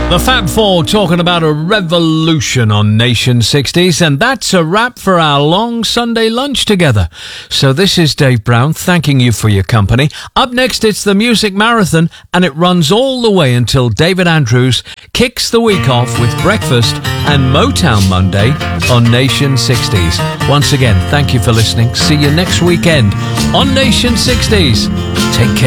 The Fab Four talking about a revolution on Nation 60s, and that's a wrap for our long Sunday lunch together. So this is Dave Brown thanking you for your company. Up next, it's the Music Marathon, and it runs all the way until David Andrews kicks the week off with breakfast and Motown Monday on Nation 60s. Once again, thank you for listening. See you next weekend on Nation 60s. Take care.